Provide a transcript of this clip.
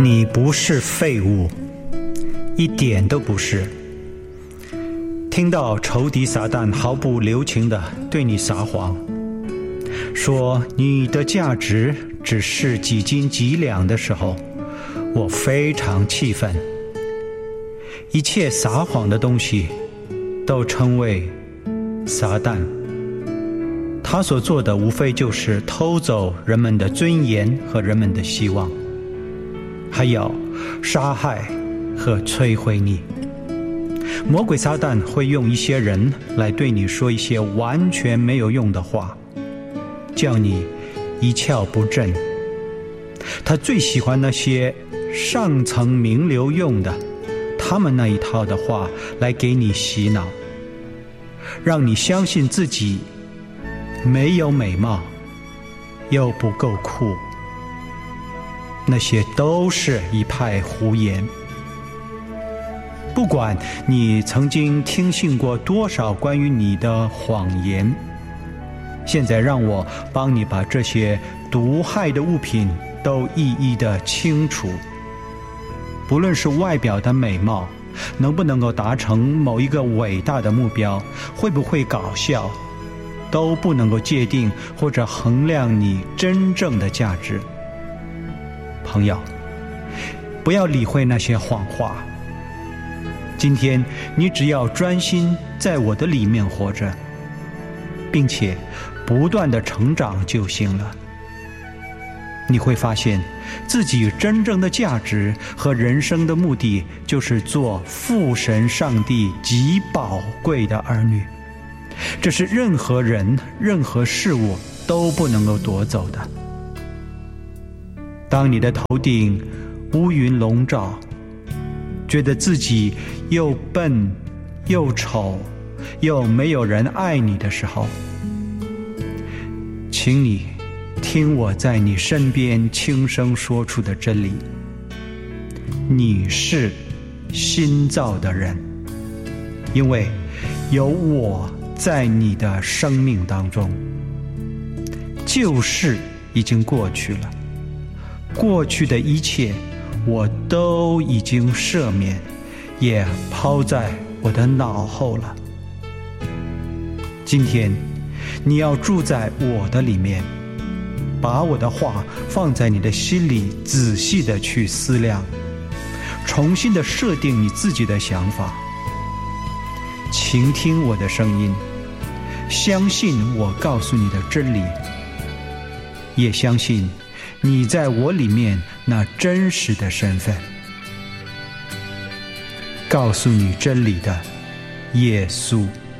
你不是废物，一点都不是。听到仇敌撒旦毫不留情地对你撒谎，说你的价值只是几斤几两的时候，我非常气愤。一切撒谎的东西都称为撒旦，他所做的无非就是偷走人们的尊严和人们的希望，还要杀害和摧毁你。魔鬼撒旦会用一些人来对你说一些完全没有用的话，叫你一窍不振。他最喜欢那些上层名流用的他们那一套的话来给你洗脑，让你相信自己没有美貌又不够酷。那些都是一派胡言。不管你曾经听信过多少关于你的谎言，现在让我帮你把这些毒害的物品都一一的清除。不论是外表的美貌，能不能够达成某一个伟大的目标，会不会搞笑，都不能够界定或者衡量你真正的价值。朋友，不要理会那些谎话。今天你只要专心在我的里面活着，并且不断的成长就行了。你会发现自己真正的价值和人生的目的，就是做父神上帝极宝贵的儿女。这是任何人任何事物都不能够夺走的。当你的头顶乌云笼罩，觉得自己又笨又丑又没有人爱你的时候，请你听我在你身边轻声说出的真理：你是新造的人，因为有我在你的生命当中。旧事已经过去了，过去的一切我都已经赦免，也抛在我的脑后了。今天你要住在我的里面，把我的话放在你的心里，仔细的去思量，重新的设定你自己的想法，倾听我的声音，相信我告诉你的真理，也相信你在我里面那真实的身份。告诉你真理的耶稣。